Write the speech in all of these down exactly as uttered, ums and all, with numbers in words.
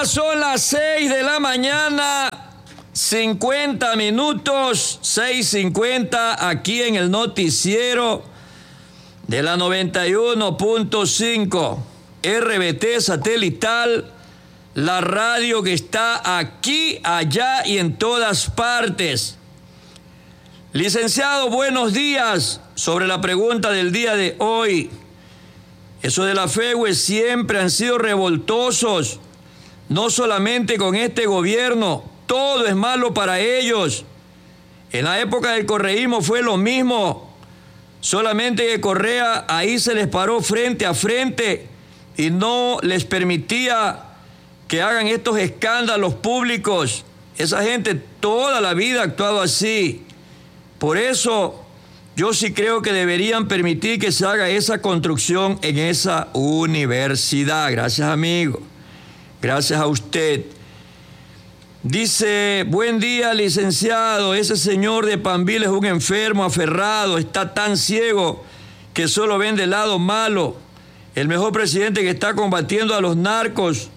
son las seis de la mañana, cincuenta minutos, seis cincuenta, aquí en el noticiero de la noventa y uno punto cinco, R B T satelital, la radio que está aquí, allá y en todas partes. Licenciado, buenos días. Sobre la pregunta del día de hoy, eso de la FEWE siempre han sido revoltosos, no solamente con este gobierno, todo es malo para ellos. En la época del correísmo fue lo mismo, solamente que Correa ahí se les paró frente a frente y no les permitía que hagan estos escándalos públicos. Esa gente toda la vida ha actuado así. Por eso yo sí creo que deberían permitir que se haga esa construcción en esa universidad. Gracias, amigo. Gracias a usted. Dice, buen día, licenciado. Ese señor de Panville es un enfermo aferrado, está tan ciego que solo ven del lado malo. El mejor presidente que está combatiendo a los narcos,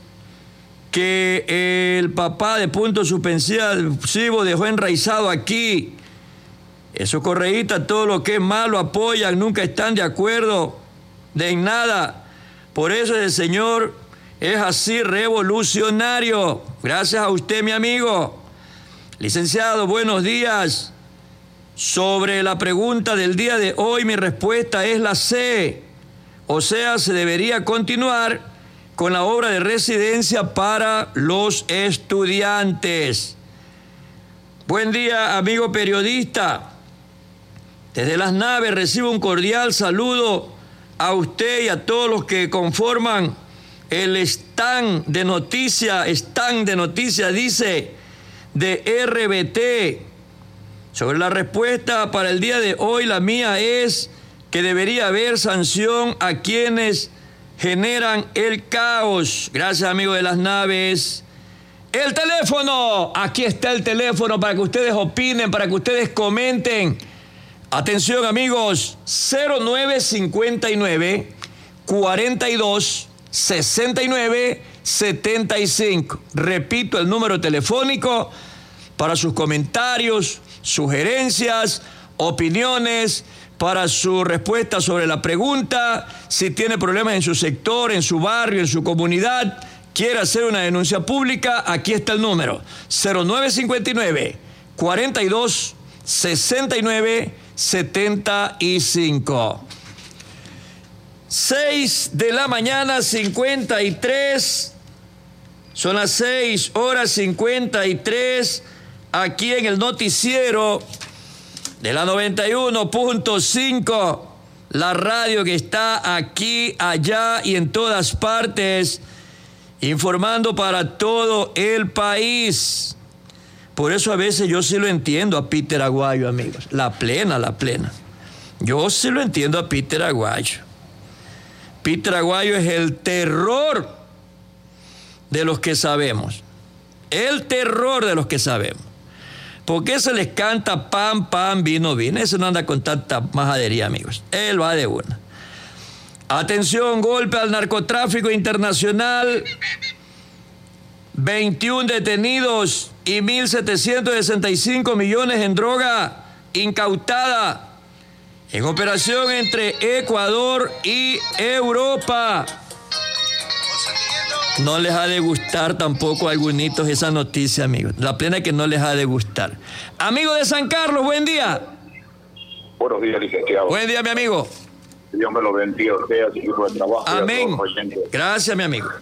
que el papá de punto suspensivo dejó enraizado aquí. Esos correístas, todo lo que es malo apoyan, nunca están de acuerdo de nada. Por eso ese señor es así revolucionario. Gracias a usted, mi amigo. Licenciado, buenos días. Sobre la pregunta del día de hoy, mi respuesta es la C. O sea, se debería continuar con la obra de residencia para los estudiantes. Buen día, amigo periodista. Desde Las Naves recibo un cordial saludo a usted y a todos los que conforman el stand de noticias, stand de noticias, dice, de R B T. Sobre la respuesta para el día de hoy, la mía es que debería haber sanción a quienes generan el caos. Gracias, amigo de Las Naves. El teléfono, aquí está el teléfono para que ustedes opinen, para que ustedes comenten. Atención, amigos, cero nueve cincuenta y nueve, cuarenta y dos, sesenta y nueve, setenta y cinco. Repito el número telefónico para sus comentarios, sugerencias, opiniones, para su respuesta sobre la pregunta, si tiene problemas en su sector, en su barrio, en su comunidad, quiere hacer una denuncia pública, aquí está el número, cero nueve cincuenta y nueve, cuarenta y dos, sesenta y nueve, setenta y cinco. seis de la mañana, cincuenta y tres, son las seis horas cincuenta y tres, aquí en el noticiero de la noventa y uno punto cinco, la radio que está aquí, allá y en todas partes, informando para todo el país. Por eso a veces yo sí lo entiendo a Peter Aguayo, amigos. La plena, la plena. Yo sí lo entiendo a Peter Aguayo. Peter Aguayo es el terror de los que sabemos. El terror de los que sabemos. ¿Por qué se les canta pan, pan, vino, vino? Ese no anda con tanta majadería, amigos. Él va de una. Atención, golpe al narcotráfico internacional. veintiún detenidos y mil setecientos sesenta y cinco millones en droga incautada en operación entre Ecuador y Europa. No les ha de gustar tampoco a algunitos esa noticia, amigos. La plena es que no les ha de gustar. Amigo de San Carlos, buen día. Buenos días, licenciado. Buen día, mi amigo. Dios me lo bendiga a usted, a su equipo de trabajo. Amén. Gracias, mi amigo.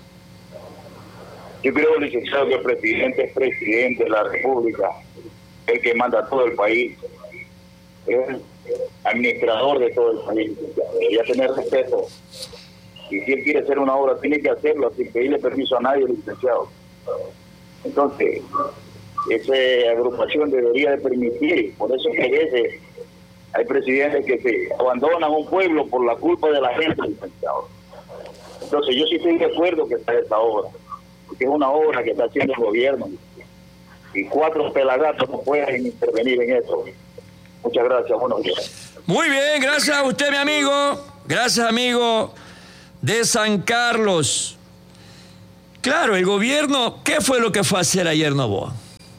Yo creo, licenciado, que el presidente es presidente de la República, el que manda a todo el país, es el administrador de todo el país. Debería tener respeto. Y si él quiere hacer una obra, tiene que hacerlo, sin pedirle permiso a nadie, licenciado. Entonces, esa agrupación debería de permitir, por eso que a veces hay presidentes que se abandonan un pueblo por la culpa de la gente, licenciado. Entonces, yo sí estoy de acuerdo que está esta obra, porque es una obra que está haciendo el gobierno, y cuatro pelagatos no pueden intervenir en eso. Muchas gracias, buenos días. Muy bien, gracias a usted, mi amigo. Gracias, amigo de San Carlos. Claro, el gobierno, ¿qué fue lo que fue a hacer ayer Noboa?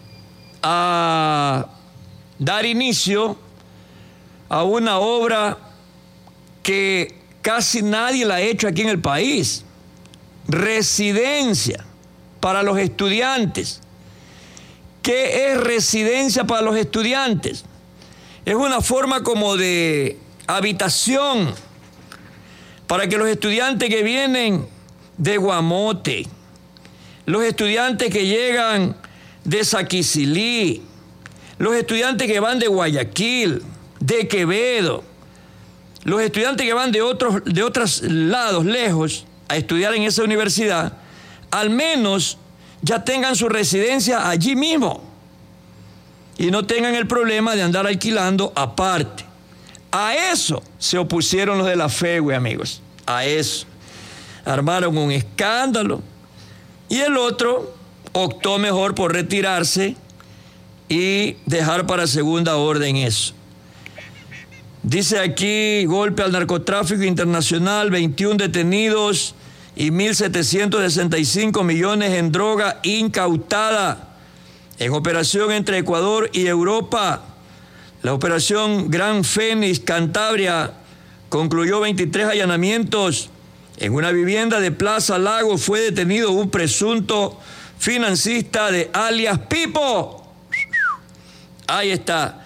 A dar inicio a una obra que casi nadie la ha hecho aquí en el país. Residencia para los estudiantes. ¿Qué es residencia para los estudiantes? Es una forma como de habitación para que los estudiantes que vienen de Guamote, los estudiantes que llegan de Saquicilí, los estudiantes que van de Guayaquil, de Quevedo, los estudiantes que van de otros, de otros lados lejos a estudiar en esa universidad, al menos ya tengan su residencia allí mismo y no tengan el problema de andar alquilando aparte. A eso se opusieron los de la F E W E, amigos, a eso. Armaron un escándalo y el otro optó mejor por retirarse y dejar para segunda orden eso. Dice aquí, golpe al narcotráfico internacional, veintiún detenidos y mil setecientos sesenta y cinco millones en droga incautada en operación entre Ecuador y Europa. La operación Gran Fénix Cantabria concluyó veintitrés allanamientos. En una vivienda de Plaza Lago fue detenido un presunto financista de alias Pipo. Ahí está.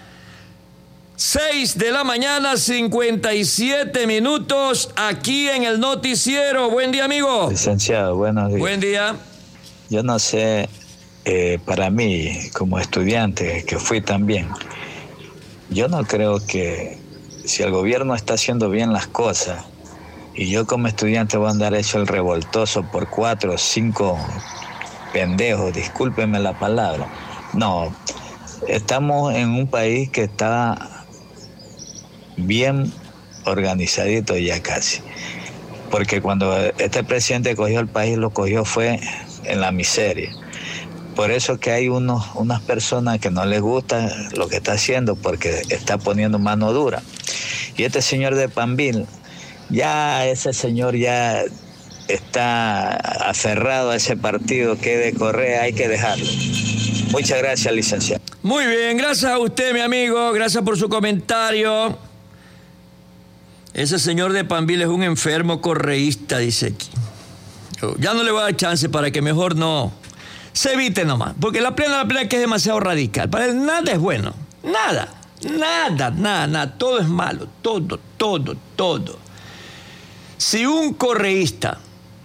seis de la mañana, cincuenta y siete minutos, aquí en el noticiero. Buen día, amigo. Licenciado, buenos días. Buen día. Yo no sé, eh, para mí, como estudiante, que fui también, yo no creo que si el gobierno está haciendo bien las cosas, y yo como estudiante voy a andar hecho el revoltoso por cuatro o cinco pendejos, discúlpenme la palabra. No, estamos en un país que está bien organizadito ya casi. Porque cuando este presidente cogió el país, lo cogió fue en la miseria. Por eso que hay unos, unas personas que no les gusta lo que está haciendo porque está poniendo mano dura. Y este señor de Panville, ya ese señor ya está aferrado a ese partido que de Correa, hay que dejarlo. Muchas gracias, licenciado. Muy bien, gracias a usted, mi amigo, gracias por su comentario. Ese señor de Panville es un enfermo correísta, dice aquí. Ya no le voy a dar chance para que mejor no se evite nomás, porque la plena, la plena que es demasiado radical. Para él nada es bueno, nada, nada, nada, nada, todo es malo, todo, todo, todo. Si un correísta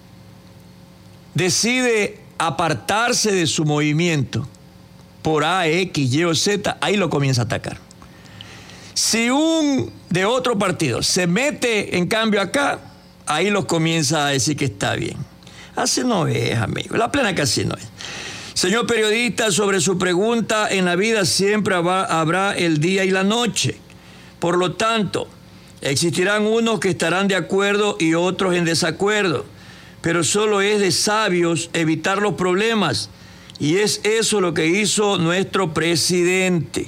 decide apartarse de su movimiento por A, X, Y o Z, ahí lo comienza a atacar. Si un de otro partido se mete en cambio acá, ahí los comienza a decir que está bien. Así no es, amigo. La plena que así no es. Señor periodista, sobre su pregunta, en la vida siempre habrá el día y la noche. Por lo tanto, existirán unos que estarán de acuerdo y otros en desacuerdo. Pero solo es de sabios evitar los problemas. Y es eso lo que hizo nuestro presidente.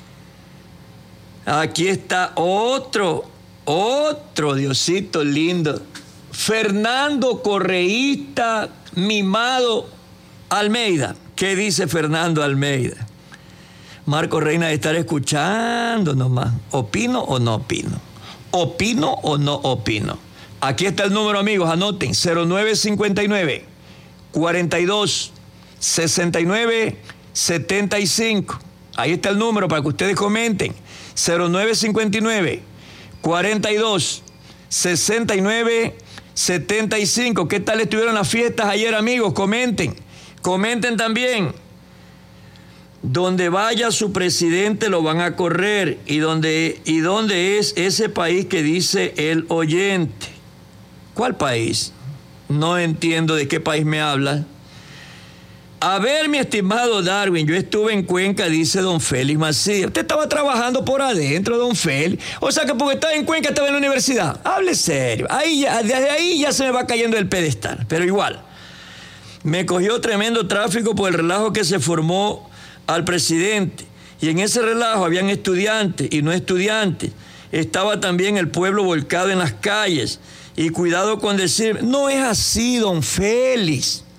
Aquí está otro, otro Diosito lindo. Fernando Correísta Mimado Almeida. ¿Qué dice Fernando Almeida? Marco Reina de estar escuchando nomás. ¿Opino o no opino? ¿Opino o no opino? Aquí está el número, amigos, anoten. cero nueve cincuenta y nueve, cuarenta y dos, sesenta y nueve, setenta y cinco. Ahí está el número para que ustedes comenten. cero nueve cincuenta y nueve, cuarenta y dos, sesenta y nueve, setenta y cinco. ¿Qué tal estuvieron las fiestas ayer, amigos? Comenten. Comenten también. Donde vaya su presidente lo van a correr. ¿Y dónde, y dónde es ese país que dice el oyente? ¿Cuál país? No entiendo de qué país me habla. A ver, mi estimado Darwin, yo estuve en Cuenca, dice don Félix Macías. Usted estaba trabajando por adentro, don Félix. O sea que porque estaba en Cuenca estaba en la universidad. Hable serio. Ahí ya, desde ahí ya se me va cayendo el pedestal. Pero igual, me cogió tremendo tráfico por el relajo que se formó al presidente. Y en ese relajo habían estudiantes y no estudiantes. Estaba también el pueblo volcado en las calles. Y cuidado con decir, no es así, don Félix.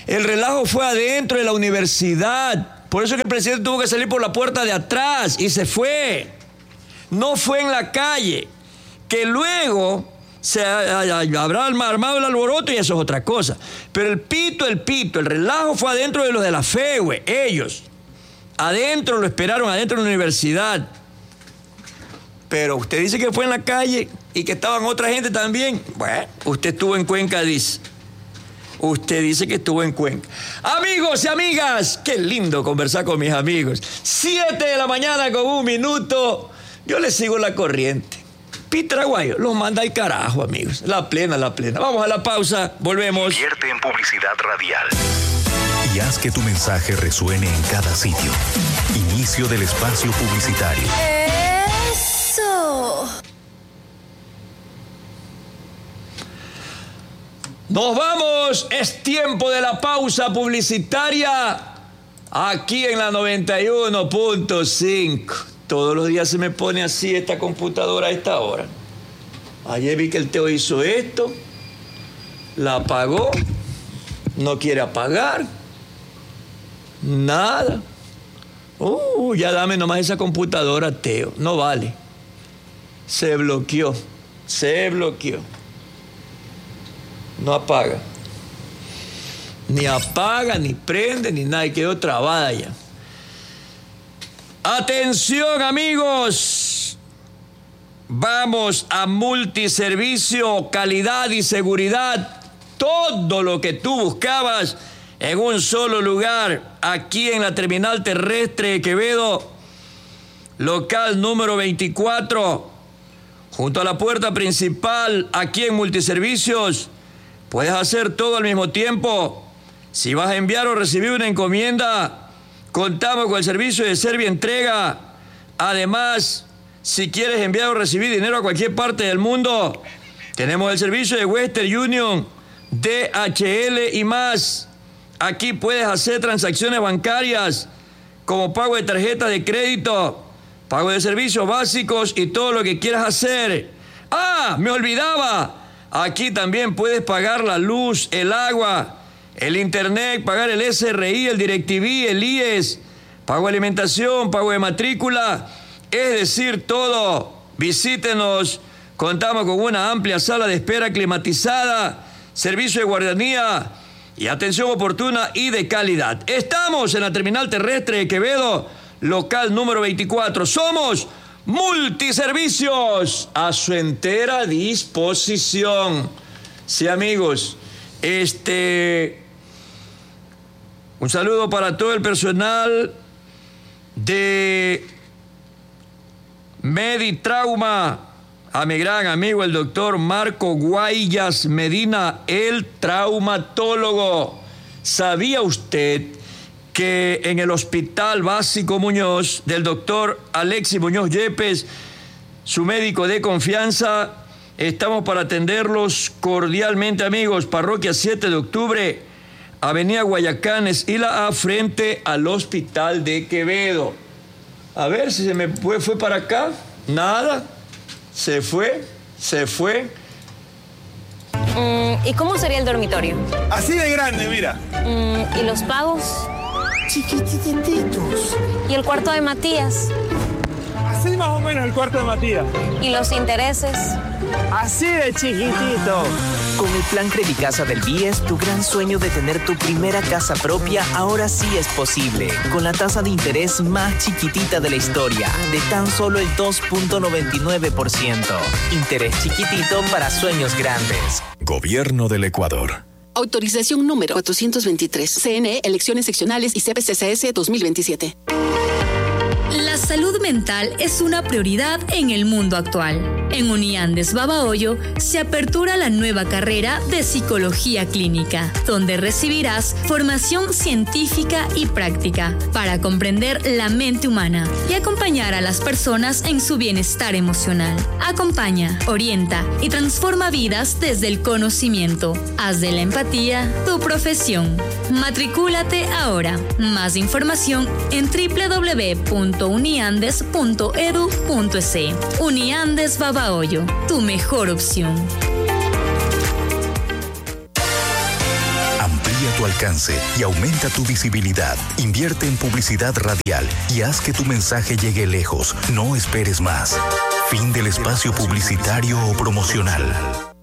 El relajo fue adentro de la universidad. Por eso que el presidente tuvo que salir por la puerta de atrás y se fue. No fue en la calle. Que luego se habrá armado el alboroto y eso es otra cosa. Pero el pito, el pito, el relajo fue adentro de los de la fe, güey. Ellos. Adentro lo esperaron, adentro de la universidad. Pero usted dice que fue en la calle y que estaban otra gente también. Bueno, usted estuvo en Cuenca, dice. Usted dice que estuvo en Cuenca. Amigos y amigas, qué lindo conversar con mis amigos. Siete de la mañana con un minuto. Yo les sigo la corriente. Pitraguayo, los manda al carajo, amigos. La plena, la plena. Vamos a la pausa, volvemos. Invierte en publicidad radial y haz que tu mensaje resuene en cada sitio. Inicio del espacio publicitario. Eso. Nos vamos, es tiempo de la pausa publicitaria aquí en la noventa y uno punto cinco. Todos los días se me pone así esta computadora a esta hora. Ayer vi que el Teo hizo esto, la apagó, no quiere apagar, nada. Uh, ya dame nomás esa computadora, Teo, no vale. Se bloqueó, se bloqueó. No apaga. Ni apaga, ni prende, ni nada. Y quedó trabada ya. Atención, amigos. Vamos a multiservicio, calidad y seguridad. Todo lo que tú buscabas en un solo lugar. Aquí en la terminal terrestre de Quevedo. Local número veinticuatro. Junto a la puerta principal, aquí en Multiservicios. Puedes hacer todo al mismo tiempo. Si vas a enviar o recibir una encomienda, contamos con el servicio de Servientrega. Además, si quieres enviar o recibir dinero a cualquier parte del mundo, tenemos el servicio de Western Union, D H L y más. Aquí puedes hacer transacciones bancarias como pago de tarjeta de crédito, pago de servicios básicos y todo lo que quieras hacer. ¡Ah! ¡Me olvidaba! Aquí también puedes pagar la luz, el agua, el internet, pagar el S R I, el DirecTV, el I E S, pago de alimentación, pago de matrícula, es decir, todo. Visítenos, contamos con una amplia sala de espera climatizada, servicio de guardianía y atención oportuna y de calidad. Estamos en la terminal terrestre de Quevedo, local número veinticuatro. Somos Multiservicios, a su entera disposición. Sí, amigos, este, un saludo para todo el personal de Meditrauma, a mi gran amigo el doctor Marco Guayas Medina, el traumatólogo. ¿Sabía usted que en el Hospital Básico Muñoz del doctor Alexis Muñoz Yepes, su médico de confianza, estamos para atenderlos cordialmente, amigos? Parroquia siete de octubre, Avenida Guayacanes y la A, frente al Hospital de Quevedo. A ver si se me fue, fue para acá. Nada. Se fue, se fue. Mm, ¿Y cómo sería el dormitorio? Así de grande, mira. Mm, ¿Y los pagos? Chiquitititos. ¿Y el cuarto de Matías? Así más o menos el cuarto de Matías. ¿Y los intereses? Así de chiquitito. Con el plan Credicasa del B I E S, tu gran sueño de tener tu primera casa propia ahora sí es posible. Con la tasa de interés más chiquitita de la historia, de tan solo el dos punto noventa y nueve por ciento. Interés chiquitito para sueños grandes. Gobierno del Ecuador. Autorización número cuatrocientos veintitrés. C N E, elecciones seccionales y C P C C S dos mil veintisiete. La salud mental es una prioridad en el mundo actual. En Uniandes Babahoyo se apertura la nueva carrera de Psicología Clínica, donde recibirás formación científica y práctica para comprender la mente humana y acompañar a las personas en su bienestar emocional. Acompaña, orienta y transforma vidas desde el conocimiento. Haz de la empatía tu profesión. Matricúlate ahora. Más información en doble u doble u doble u punto uniandes punto edu punto es. Uniandes Babahoyo, tu mejor opción. Amplía tu alcance y aumenta tu visibilidad. Invierte en publicidad radial y haz que tu mensaje llegue lejos. No esperes más. Fin del espacio publicitario o promocional.